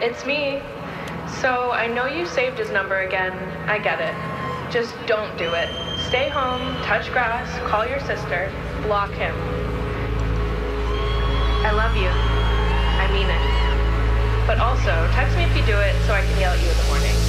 It's me. So I know you saved his number again. I get it. Just don't do it. Stay home, touch grass, call your sister, block him. I love you. I mean it. But also, text me if you do it so I can yell at you in the morning.